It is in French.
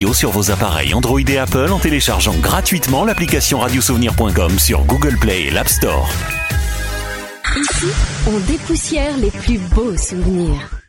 radio sur vos appareils Android et Apple en téléchargeant gratuitement l'application radiosouvenir.com sur Google Play et l'App Store. Ici, on dépoussière les plus beaux souvenirs.